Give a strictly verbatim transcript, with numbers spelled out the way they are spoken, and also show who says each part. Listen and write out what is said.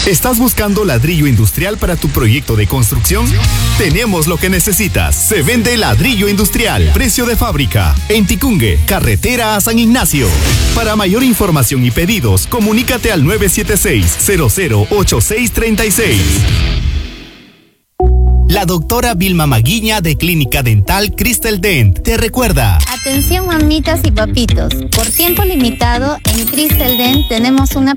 Speaker 1: ¿Estás buscando ladrillo industrial para tu proyecto de construcción? Tenemos lo que necesitas. Se vende ladrillo industrial. Precio de fábrica. En Ticungue, carretera a San Ignacio. Para mayor información y pedidos, comunícate al nueve siete seis, cero cero ocho seis tres seis. La doctora Vilma Maguiña de Clínica Dental Crystal Dent te recuerda.
Speaker 2: Atención mamitas y papitos, por tiempo limitado en Crystal Dent tenemos una